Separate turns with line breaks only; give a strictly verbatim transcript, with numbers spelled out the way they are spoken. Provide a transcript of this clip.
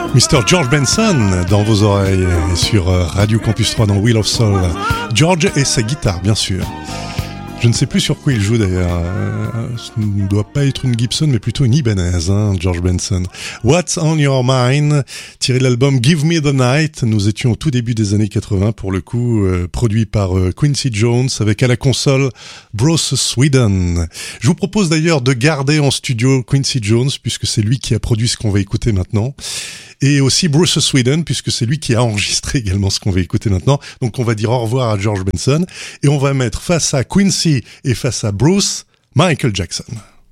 mister George Benson dans vos oreilles et sur Radio Campus trois dans Wheel of Soul. George et sa guitare, bien sûr. Je ne sais plus sur quoi il joue d'ailleurs. Ce ne doit pas être une Gibson, mais plutôt une Ibanez, hein, George Benson. What's on Your Mind, tiré de l'album Give Me the Night. Nous étions au tout début des années quatre-vingts, pour le coup, euh, produit par euh, Quincy Jones, avec à la console Bruce Sweden. Je vous propose d'ailleurs de garder en studio Quincy Jones, puisque c'est lui qui a produit ce qu'on va écouter maintenant. Et aussi Bruce Sweden, puisque c'est lui qui a enregistré également ce qu'on va écouter maintenant. Donc on va dire au revoir à George Benson, et on va mettre face à Quincy et face à Bruce, Michael Jackson.